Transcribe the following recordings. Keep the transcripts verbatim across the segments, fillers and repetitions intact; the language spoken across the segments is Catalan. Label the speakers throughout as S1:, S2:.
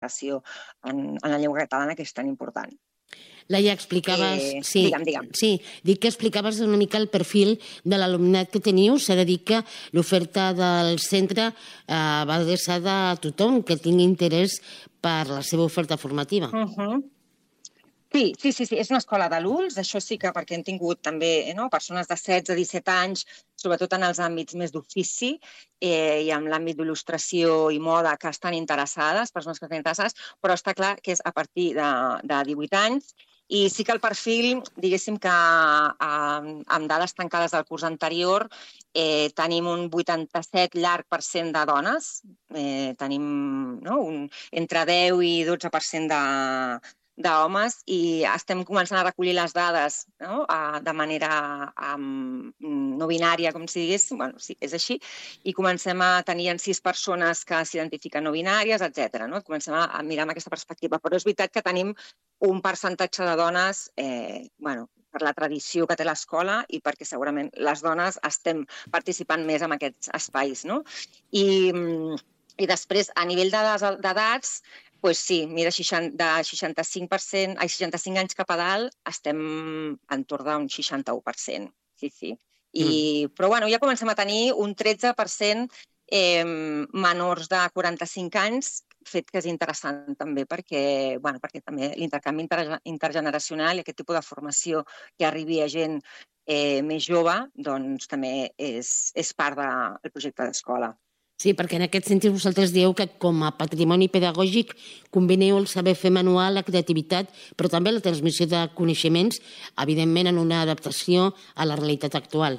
S1: comunicació en, en la llengua catalana, que és tan important.
S2: Laia, explicaves...
S1: Eh,
S2: sí,
S1: digue'm, digue'm.
S2: Sí, dic que explicaves una mica el perfil de l'alumnat que teniu. S'ha de dir que l'oferta del centre eh, va adreçada a tothom que tingui interès per la seva oferta formativa.
S1: Uh-huh. Sí, sí, sí, sí, és una escola d'adults, això sí que perquè hem tingut també eh, no, persones de setze a disset anys, sobretot en els àmbits més d'ofici eh, i en l'àmbit d'il·lustració i moda que estan interessades, persones que estan interessades, però està clar que és a partir de, de divuit anys. I sí que el perfil, diguéssim que eh, amb dades tancades del curs anterior, eh, tenim un vuitanta-set llarg per cent de dones, eh, tenim no, un, entre deu i dotze per cent de d'homes i estem començant a recollir les dades no? de manera um, no binària, com si digués, bueno, sí, és així, i comencem a tenir en sis persones que s'identifiquen no binàries, etcètera. No? Comencem a, a mirar amb aquesta perspectiva, però és veritat que tenim un percentatge de dones, eh, bueno, per la tradició que té l'escola i perquè segurament les dones estem participant més en aquests espais. No? I, i després, a nivell d'edats, pues sí, mira, de seixanta-cinc per cent, ai, seixanta-cinc anys cap a dalt estem entorn d'un seixanta-u per cent. Sí, sí. I, mm. Però bueno, ja comencem a tenir un tretze per cent eh, menors de quaranta-cinc anys, fet que és interessant també perquè, bueno, perquè també l'intercanvi intergeneracional i aquest tipus de formació que arribi a gent eh, més jove, doncs també és, és part del projecte d'escola.
S2: Sí, perquè en aquest sentit vosaltres dieu que com a patrimoni pedagògic combineu el saber fer manual, la creativitat, però també la transmissió de coneixements, evidentment en una adaptació a la realitat actual.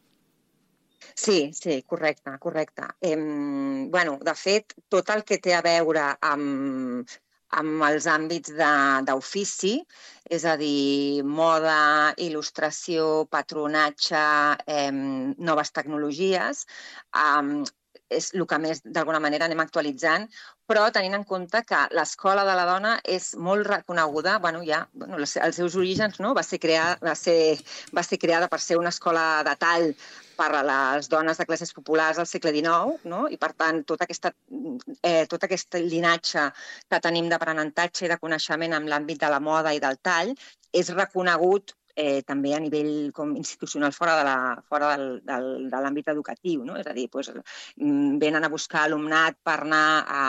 S1: Sí, sí, correcte, correcte. Eh, bueno, de fet, tot el que té a veure amb, amb els àmbits d'ofici, és a dir, moda, il·lustració, patronatge, eh, noves tecnologies, eh, és el que més, d'alguna manera, anem actualitzant, però tenint en compte que l'Escola de la Dona és molt reconeguda, bueno, ja, bueno, els seus orígens, no? va, ser creada, va, ser, va ser creada per ser una escola de tall per a les dones de classes populars al segle dinou, no? I per tant, tot, aquesta, eh, tot aquest linatge que tenim d'aprenentatge i de coneixement en l'àmbit de la moda i del tall és reconegut Eh, també a nivell com institucional fora de la, fora del, del, de l'àmbit educatiu, no? És a dir, doncs, venen a buscar alumnat per anar a,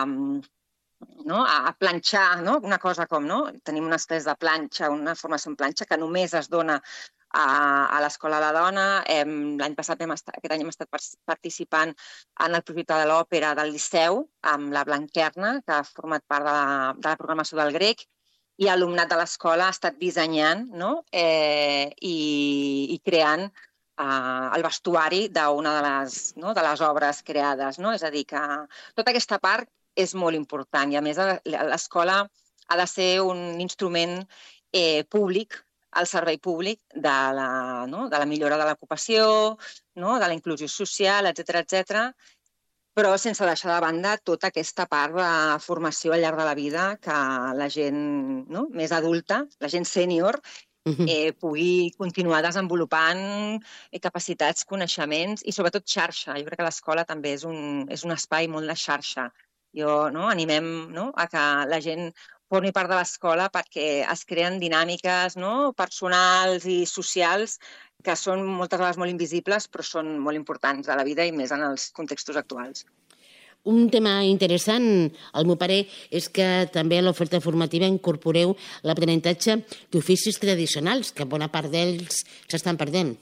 S1: no? a planxar, no? Una cosa com, no? Tenim unes classes de planxa, una formació en planxa que només es dona a, a l'Escola de la Dona. L'any passat, hem estat, aquest any hem estat participant en el projecte de l'òpera del Liceu amb la Blanquerna, que ha format part de la, de la programació del grec, i l'alumnat de l'escola ha estat dissenyant no? eh, i, i creant eh, el vestuari d'una de, les, no? de les obres creades. No? És a dir, que tota aquesta part és molt important i, a més, l'escola ha de ser un instrument eh, públic, al servei públic de la, no? de la millora de l'ocupació, no? de la inclusió social, etcètera, etcètera, però sense deixar de banda tota aquesta part de formació al llarg de la vida que la gent no? més adulta, la gent sènior, eh, pugui continuar desenvolupant capacitats, coneixements i sobretot xarxa. Jo crec que l'escola també és un, és un espai molt de xarxa. Jo no? animem no? a que la gent formi part de l'escola perquè es creen dinàmiques no? personals i socials que són moltes vegades molt invisibles, però són molt importants a la vida i més en els contextos actuals.
S2: Un tema interessant, al meu parer, és que també a l'oferta formativa incorporeu l'aprenentatge d'oficis tradicionals, que bona part d'ells s'estan perdent.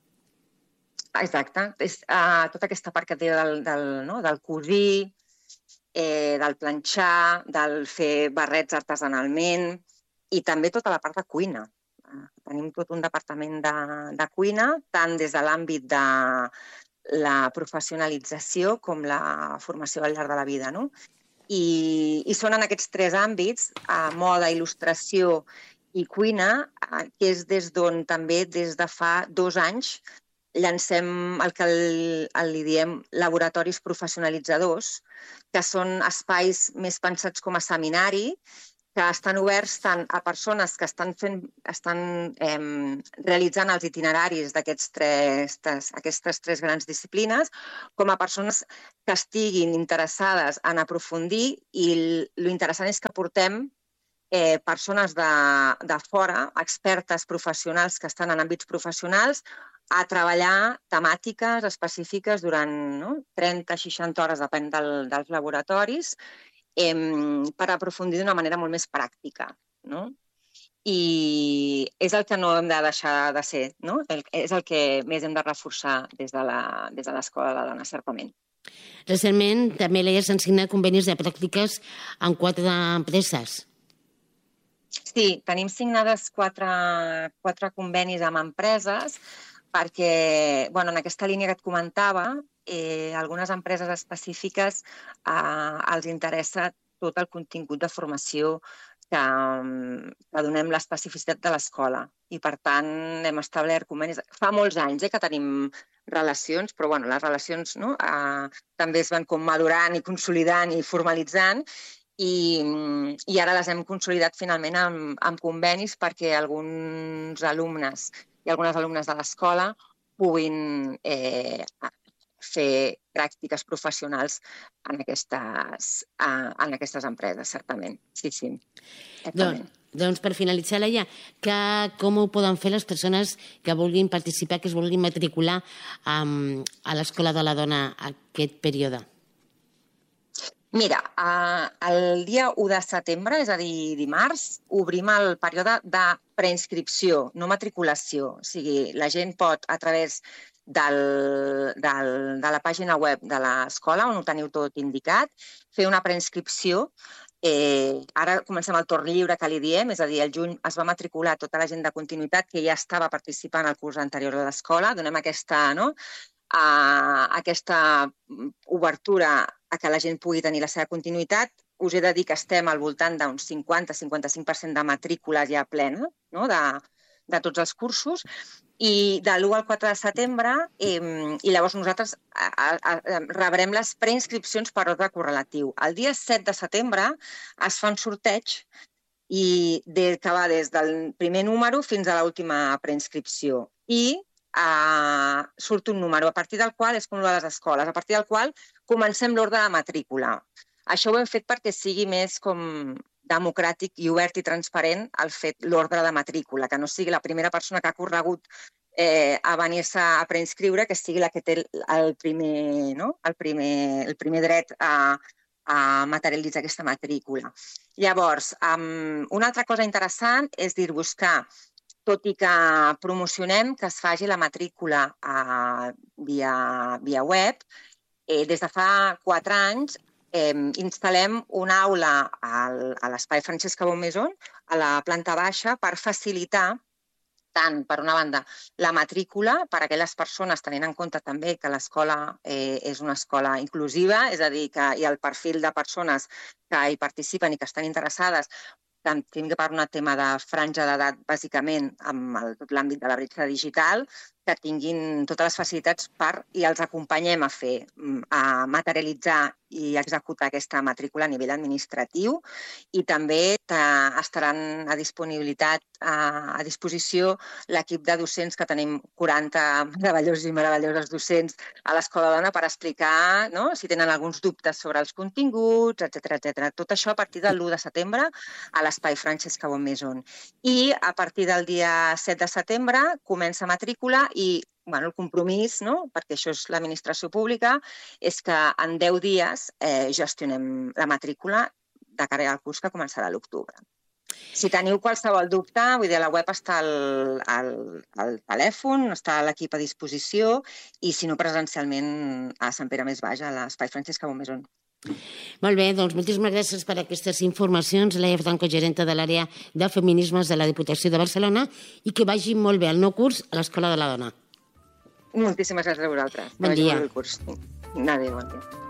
S1: Exacte. És, uh, tota aquesta part que té del, del, no? del cosir, eh, del planxar, del fer barrets artesanalment i també tota la part de cuina. Tenim tot un departament de, de cuina, tant des de l'àmbit de la professionalització com la formació al llarg de la vida. No? I, i són en aquests tres àmbits, eh, moda, il·lustració i cuina, eh, que és des d'on també des de fa dos anys llancem el que el, el, li diem laboratoris professionalitzadors, que són espais més pensats com a seminari, que estan oberts tant a persones que estan, fent, estan eh, realitzant els itineraris d'aquestes tres grans disciplines, com a persones que estiguin interessades en aprofundir, i l'interessant és que portem eh, persones de, de fora, expertes professionals que estan en àmbits professionals, a treballar temàtiques específiques durant no? trenta a seixanta hores, depèn del, dels laboratoris, eh, per aprofundir d'una manera molt més pràctica. No? I és el que no hem de deixar de ser, no? el, és el que més hem de reforçar des de l'Escola de la Dona, certament.
S2: Recentment també l'E I A s'han signat convenis de pràctiques amb quatre empreses.
S1: Sí, tenim signades quatre, quatre convenis amb empreses, perquè bueno, en aquesta línia que et comentava, eh, algunes empreses específiques eh, els interessa tot el contingut de formació que, que donem l'especificitat de l'escola. I, per tant, hem establert convenis. Fa molts anys eh, que tenim relacions, però bueno, les relacions no, eh, també es van com madurant i consolidant i formalitzant, i, i ara les hem consolidat finalment amb, amb convenis perquè alguns alumnes i algunes alumnes de l'escola puguin eh, fer pràctiques professionals en aquestes, en aquestes empreses, certament. Sí, sí.
S2: Doncs, doncs per finalitzar, Laia, que, com ho poden fer les persones que vulguin participar, que es vulguin matricular um, a l'Escola de la Dona aquest període?
S1: Mira, el dia u de setembre, és a dir, dimarts, obrim el període de preinscripció, no matriculació. O sigui, la gent pot, a través del, del, de la pàgina web de l'escola, on ho teniu tot indicat, fer una preinscripció. Eh, ara comencem el torn lliure, que li diem, és a dir, el juny es va matricular tota la gent de continuïtat que ja estava participant al curs anterior de l'escola. Donem aquesta, no?, a aquesta obertura a que la gent pugui tenir la seva continuïtat. Us he de dir que estem al voltant d'un cinquanta a cinquanta-cinc per cent de matrícula ja plena, no? de, de tots els cursos, i de l'u al quatre de setembre, eh, i llavors nosaltres a, a, a, rebrem les preinscripcions per ordre correlatiu. El dia set de setembre es fa un sorteig i de, que va des del primer número fins a l'última preinscripció. I Uh, surt un número a partir del qual, és com a les escoles, a partir del qual comencem l'ordre de matrícula. Això ho hem fet perquè sigui més com democràtic i obert i transparent el fet l'ordre de matrícula, que no sigui la primera persona que ha corregut eh, a venir-se a preinscriure, que sigui la que té el primer, no? el primer, el primer dret a, a materialitzar aquesta matrícula. Llavors, um, una altra cosa interessant és dir-vos que tot i que promocionem que es faci la matrícula eh, via, via web, eh, des de fa quatre anys eh, instal·lem una aula al, a l'espai Francesca Baumaison, a la planta baixa, per facilitar tant, per una banda, la matrícula per a aquelles persones, tenint en compte també que l'escola eh, és una escola inclusiva, és a dir, que hi ha el perfil de persones que hi participen i que estan interessades, tant tinc per un tema de franja d'edat, bàsicament, amb el, tot l'àmbit de la bretxa digital, que tinguin totes les facilitats per, i els acompanyem a fer, a materialitzar i executar aquesta matrícula a nivell administratiu, i també estaran a disponibilitat, a, a disposició l'equip de docents, que tenim quaranta meravellosos i meravelloses docents a l'Escola Dona, per explicar, no?, si tenen alguns dubtes sobre els continguts, etcètera, etcètera. Tot això a partir de l'u de setembre a l'espai Francesca Baumaison. I a partir del dia set de setembre comença matrícula i bueno, el compromís, no?, perquè això és l'administració pública, és que en deu dies eh, gestionem la matrícula de cara al curs que començarà a l'octubre. Si teniu qualsevol dubte, vull dir, a la web està el, el, el telèfon, està l'equip a disposició, i si no, presencialment a Sant Pere Més Baix, a l'Espai Francesca Baumaison.
S2: Molt bé, doncs moltíssimes gràcies per aquestes informacions, Laia Franco, gerenta de l'àrea de feminismes de la Diputació de Barcelona, i que vagi molt bé el nou curs a l'Escola de la Dona.
S1: Moltíssimes gràcies a vosaltres.
S2: Bon dia.
S1: Adéu, bon dia.